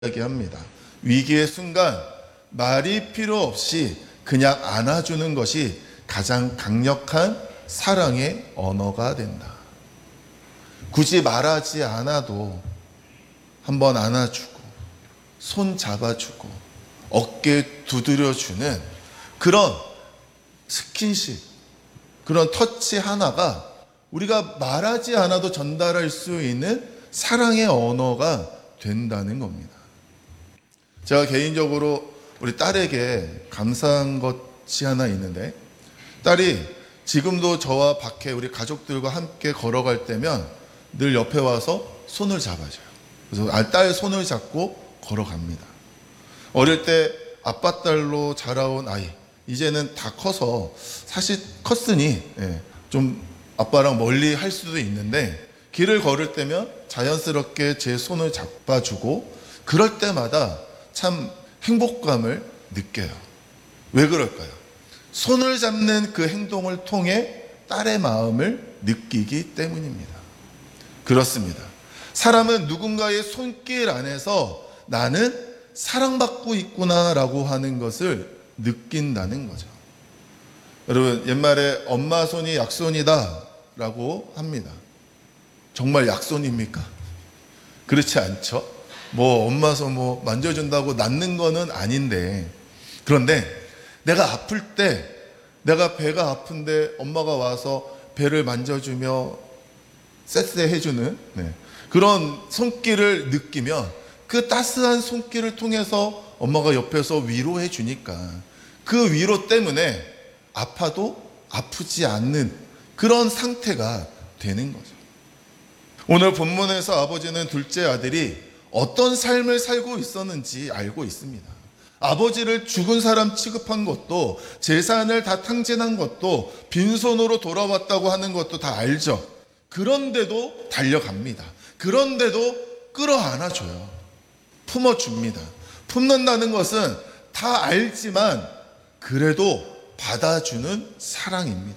이야기합니다. 위기의 순간 말이 필요 없이 그냥 안아주는 것이 가장 강력한 사랑의 언어가 된다. 굳이 말하지 않아도 한번 안아주고 손 잡아주고 어깨 두드려주는 그런 스킨십, 그런 터치 하나가 우리가 말하지 않아도 전달할 수 있는 사랑의 언어가 된다는 겁니다. 제가 개인적으로 우리 딸에게 감사한 것이 하나 있는데, 딸이 지금도 저와 밖에 우리 가족들과 함께 걸어갈 때면 늘 옆에 와서 손을 잡아줘요. 그래서 딸 손을 잡고 걸어갑니다. 어릴 때 아빠 딸로 자라온 아이, 이제는 다 커서 사실 컸으니 좀 아빠랑 멀리 할 수도 있는데, 길을 걸을 때면 자연스럽게 제 손을 잡아주고 그럴 때마다 참 행복감을 느껴요. 왜 그럴까요? 손을 잡는 그 행동을 통해 딸의 마음을 느끼기 때문입니다. 그렇습니다. 사람은 누군가의 손길 안에서 나는 사랑받고 있구나라고 하는 것을 느낀다는 거죠. 여러분, 옛말에 엄마 손이 약손이다 라고 합니다. 정말 약손입니까? 그렇지 않죠? 엄마 손 만져준다고 낫는 거는 아닌데, 그런데 내가 아플 때, 내가 배가 아픈데 엄마가 와서 배를 만져주며 쎄쎄해주는 그런 손길을 느끼면 그 따스한 손길을 통해서 엄마가 옆에서 위로해 주니까 그 위로 때문에 아파도 아프지 않는 그런 상태가 되는 거죠. 오늘 본문에서 아버지는 둘째 아들이 어떤 삶을 살고 있었는지 알고 있습니다. 아버지를 죽은 사람 취급한 것도, 재산을 다 탕진한 것도, 빈손으로 돌아왔다고 하는 것도 다 알죠. 그런데도 달려갑니다. 그런데도 끌어안아줘요. 품어줍니다. 품는다는 것은 다 알지만 그래도 받아주는 사랑입니다.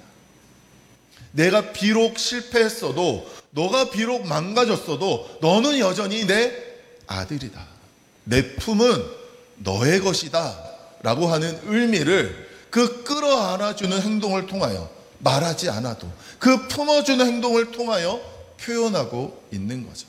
내가 비록 실패했어도, 너가 비록 망가졌어도 너는 여전히 내 아들이다. 내 품은 너의 것이다 라고 하는 의미를 그 끌어안아주는 행동을 통하여, 말하지 않아도 그 품어주는 행동을 통하여 표현하고 있는 거죠.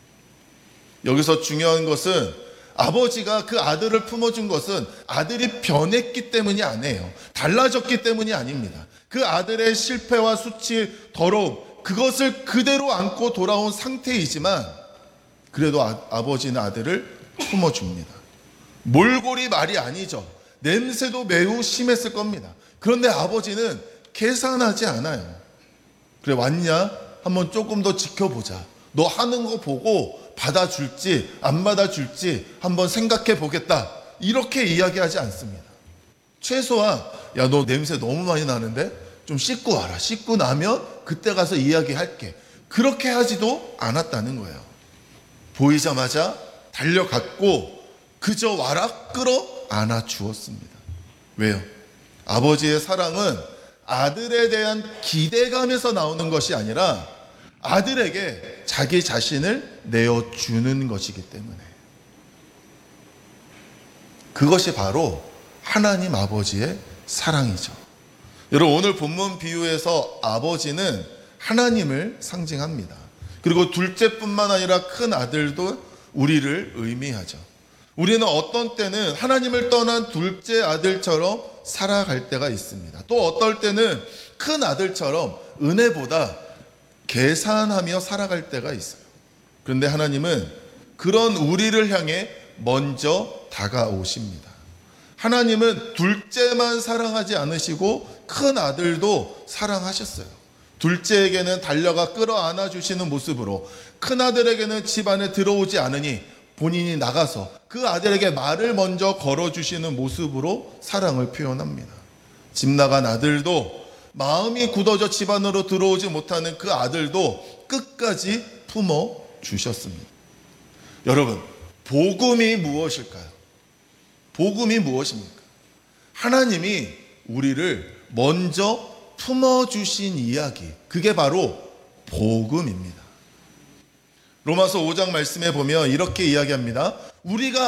여기서 중요한 것은 아버지가 그 아들을 품어준 것은 아들이 변했기 때문이 아니에요. 달라졌기 때문이 아닙니다. 그 아들의 실패와 수치, 더러움, 그것을 그대로 안고 돌아온 상태이지만 그래도 아버지는 아들을 품어줍니다. 몰골이 말이 아니죠. 냄새도 매우 심했을 겁니다. 그런데 아버지는 계산하지 않아요. 그래, 왔냐? 한번 조금 더 지켜보자. 너 하는 거 보고 받아줄지 안 받아줄지 한번 생각해 보겠다, 이렇게 이야기하지 않습니다. 최소한 야, 너 냄새 너무 많이 나는데 좀 씻고 와라. 씻고 나면 그때 가서 이야기할게. 그렇게 하지도 않았다는 거예요. 보이자마자 달려갔고 그저 와라 끌어 안아 주었습니다. 왜요? 아버지의 사랑은 아들에 대한 기대감에서 나오는 것이 아니라 아들에게 자기 자신을 내어주는 것이기 때문에, 그것이 바로 하나님 아버지의 사랑이죠. 여러분, 오늘 본문 비유에서 아버지는 하나님을 상징합니다. 그리고 둘째뿐만 아니라 큰 아들도 우리를 의미하죠. 우리는 어떤 때는 하나님을 떠난 둘째 아들처럼 살아갈 때가 있습니다. 또 어떨 때는 큰 아들처럼 은혜보다 계산하며 살아갈 때가 있어요. 그런데 하나님은 그런 우리를 향해 먼저 다가오십니다. 하나님은 둘째만 사랑하지 않으시고 큰 아들도 사랑하셨어요. 둘째에게는 달려가 끌어안아 주시는 모습으로, 큰 아들에게는 집 안에 들어오지 않으니 본인이 나가서 그 아들에게 말을 먼저 걸어주시는 모습으로 사랑을 표현합니다. 집 나간 아들도, 마음이 굳어져 집 안으로 들어오지 못하는 그 아들도 끝까지 품어 주셨습니다. 여러분, 복음이 무엇일까요? 복음이 무엇입니까? 하나님이 우리를 먼저 품어주신 이야기, 그게 바로 복음입니다. 로마서 5장 말씀에 보면 이렇게 이야기합니다. 우리가